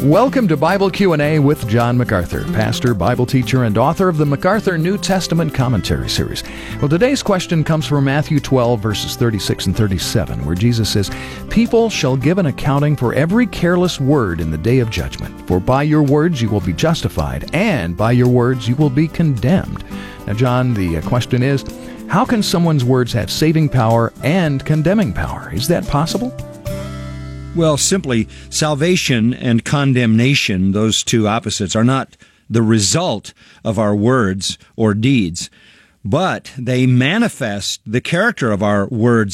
Welcome to Bible Q&A with John MacArthur, pastor, Bible teacher, and author of the MacArthur New Testament Commentary Series. Well, today's question comes from Matthew 12, verses 36 and 37, where Jesus says, "People shall give an accounting for every careless word in the day of judgment. For by your words you will be justified, and by your words you will be condemned." Now, John, the question is, how can someone's words have saving power and condemning power? Is that possible? Well, simply, salvation and condemnation, those two opposites, are not the result of our words or deeds, but they manifest the character of our words